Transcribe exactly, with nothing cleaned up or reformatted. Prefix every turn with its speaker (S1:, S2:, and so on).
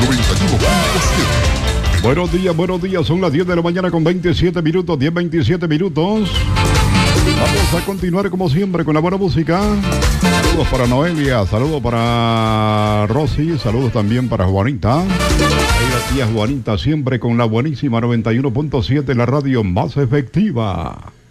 S1: noventa y uno punto siete.
S2: Buenos días, buenos días. Son las diez de la mañana con veintisiete minutos. diez, veintisiete minutos. Vamos a continuar como siempre con la buena música. Saludos para Noelia, saludos para Rosy, saludos también para Juanita. Ahí la tía Juanita siempre con la buenísima noventa y uno punto siete, la radio más efectiva.